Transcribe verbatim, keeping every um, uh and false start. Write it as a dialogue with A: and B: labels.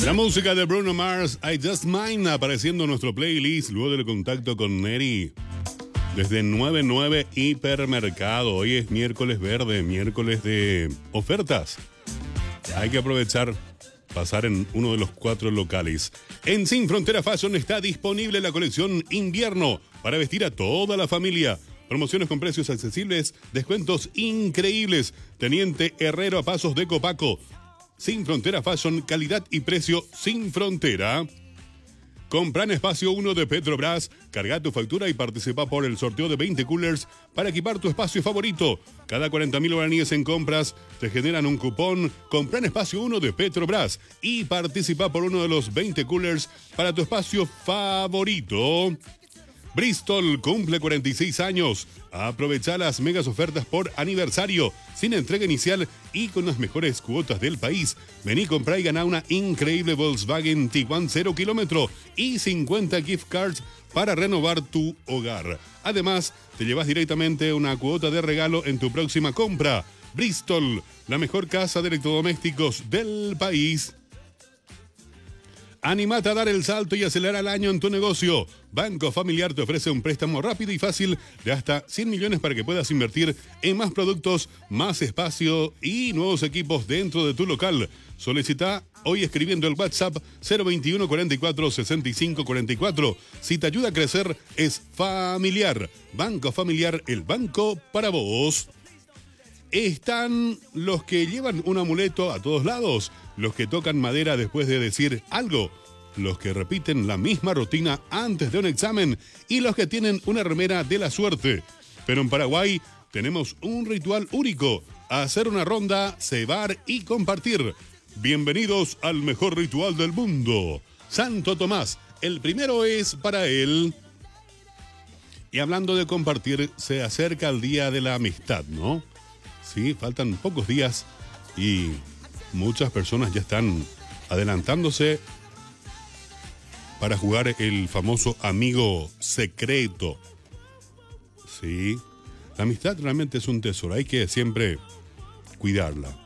A: La música de Bruno Mars, I Just Mine, apareciendo en nuestro playlist luego del contacto con Neri. Desde nueve nueve Hipermercado. Hoy es miércoles verde, miércoles de ofertas. Hay que aprovechar, pasar en uno de los cuatro locales. En Sin Frontera Fashion está disponible la colección invierno para vestir a toda la familia. Promociones con precios accesibles, descuentos increíbles. Teniente Herrero a pasos de Copaco. Sin Frontera Fashion, calidad y precio sin frontera. Compra en Espacio uno de Petrobras, carga tu factura y participa por el sorteo de veinte coolers para equipar tu espacio favorito. Cada cuarenta mil guaraníes en compras te generan un cupón. Compra en Espacio uno de Petrobras y participa por uno de los veinte coolers para tu espacio favorito. Bristol cumple cuarenta y seis años. Aprovecha las megas ofertas por aniversario, sin entrega inicial y con las mejores cuotas del país. Vení, comprá y ganá una increíble Volkswagen Tiguan cero kilómetro y cincuenta gift cards para renovar tu hogar. Además, te llevas directamente una cuota de regalo en tu próxima compra. Bristol, la mejor casa de electrodomésticos del país. Animate a dar el salto y acelerar el año en tu negocio. Banco Familiar te ofrece un préstamo rápido y fácil de hasta cien millones para que puedas invertir en más productos, más espacio y nuevos equipos dentro de tu local. Solicita hoy escribiendo el WhatsApp cero veintiuno cuarenta y cuatro sesenta y cinco cuarenta y cuatro. Si te ayuda a crecer, es Familiar. Banco Familiar, el banco para vos. Están los que llevan un amuleto a todos lados, los que tocan madera después de decir algo, los que repiten la misma rutina antes de un examen y los que tienen una remera de la suerte. Pero en Paraguay tenemos un ritual único: hacer una ronda, cebar y compartir. Bienvenidos al mejor ritual del mundo. Santo Tomás, el primero es para él. Y hablando de compartir, se acerca el Día de la Amistad, ¿no? Sí, faltan pocos días y muchas personas ya están adelantándose para jugar el famoso amigo secreto. Sí, la amistad realmente es un tesoro, hay que siempre cuidarla.